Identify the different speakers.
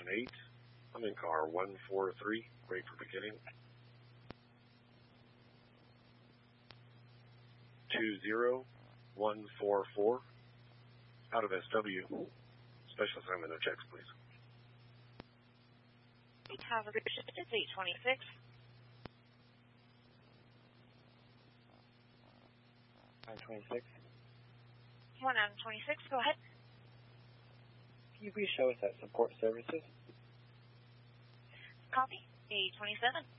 Speaker 1: 8. I'm in car 143, ready for beginning. 20144, out of SW. Special assignment, no checks, please.
Speaker 2: Have a good shift. It's 826.
Speaker 3: 926.
Speaker 2: 126, go ahead.
Speaker 3: Can you please show us at support services?
Speaker 2: Copy. 827.